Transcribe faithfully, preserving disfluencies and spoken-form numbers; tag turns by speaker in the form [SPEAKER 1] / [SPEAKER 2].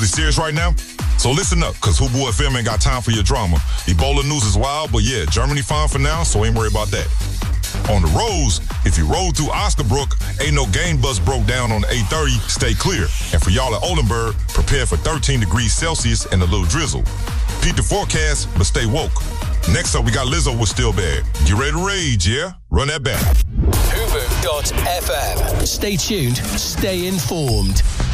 [SPEAKER 1] really serious right now? So listen up, because Hubu F M ain't got time for your drama. Ebola news is wild, but yeah, Germany fine for now, so ain't worried about that. On the roads, if you rode through Ostabrook, ain't no game bus broke down on the eight thirty, stay clear. And for y'all at Oldenburg, prepare for thirteen degrees Celsius and a little drizzle. Peep the forecast, but stay woke. Next up, we got Lizzo with Still Bad. Get ready to rage, yeah? Run that back.
[SPEAKER 2] Hubu dot F M. Stay tuned, stay informed.